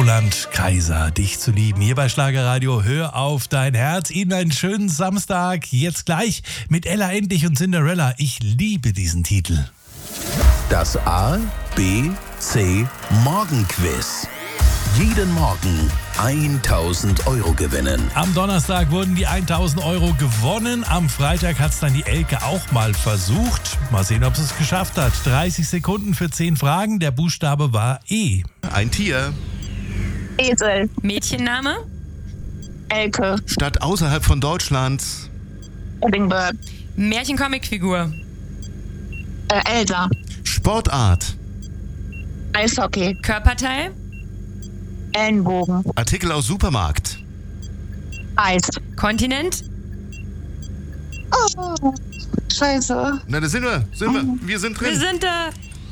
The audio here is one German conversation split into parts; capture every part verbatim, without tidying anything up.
Roland Kaiser, dich zu lieben. Hier bei Schlagerradio, hör auf dein Herz. Ihnen einen schönen Samstag. Jetzt gleich mit Ella Endlich und Cinderella. Ich liebe diesen Titel. Das A, B, C Morgenquiz. Jeden Morgen tausend Euro gewinnen. Am Donnerstag wurden die tausend Euro gewonnen. Am Freitag hat es dann die Elke auch mal versucht. Mal sehen, ob sie es geschafft hat. dreißig Sekunden für zehn Fragen. Der Buchstabe war E. Ein Tier. Esel. Mädchenname? Elke. Stadt außerhalb von Deutschland. Edinburgh. Märchen-Comic-Figur? Äh, Elsa. Sportart. Eishockey. Körperteil? Ellenbogen. Artikel aus Supermarkt. Eis. Kontinent? Oh, scheiße. Na, da sind wir. Sind wir. Wir sind drin. Wir sind da.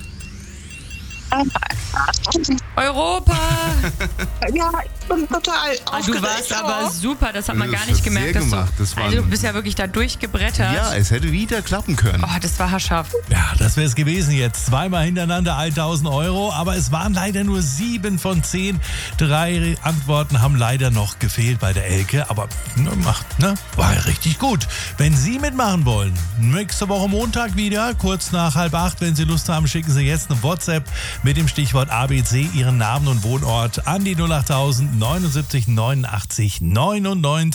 Europa. Ja, ich bin total Ah, du aufgeregt. warst aber super, das hat man Das gar nicht hast gemerkt. sehr Dass gemacht. du, Das war also du ein- bist ja wirklich da durchgebrettert. Ja, es hätte wieder klappen können. Oh, das war haarscharf. Ja, das wäre es gewesen jetzt. Zweimal hintereinander tausend Euro, aber es waren leider nur sieben von zehn. Drei Antworten haben leider noch gefehlt bei der Elke, aber ne, macht, ne, war ja richtig gut. Wenn Sie mitmachen wollen, nächste Woche Montag wieder, kurz nach halb acht, wenn Sie Lust haben, schicken Sie jetzt eine WhatsApp mit dem Stichwort A B C, Ihren Namen und Wohnort an die null achttausend neunundsiebzig neunundachtzig neunundneunzig.